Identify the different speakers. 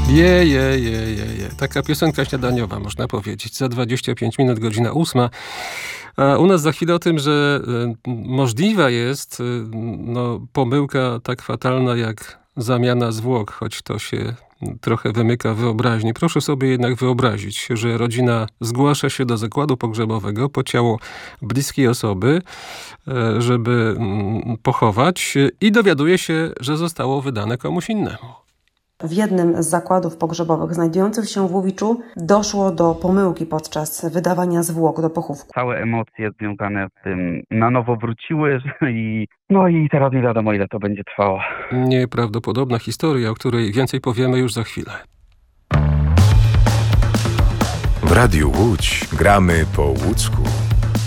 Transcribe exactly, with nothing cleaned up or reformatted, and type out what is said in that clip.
Speaker 1: Je, je, je, je, je. Taka piosenka śniadaniowa, można powiedzieć. Za dwadzieścia pięć minut, godzina ósma. A u nas za chwilę o tym, że y, możliwa jest y, no, pomyłka tak fatalna jak zamiana zwłok, choć to się trochę wymyka wyobraźni. Proszę sobie jednak wyobrazić, że rodzina zgłasza się do zakładu pogrzebowego po ciało bliskiej osoby, żeby pochować i dowiaduje się, że zostało wydane komuś innemu.
Speaker 2: W jednym z zakładów pogrzebowych znajdujących się w Łowiczu doszło do pomyłki podczas wydawania zwłok do pochówku.
Speaker 3: Całe emocje związane z tym na nowo wróciły i no i teraz nie wiadomo, ile to będzie trwało.
Speaker 1: Nieprawdopodobna historia, o której więcej powiemy już za chwilę.
Speaker 4: W Radiu Łódź gramy po łódzku.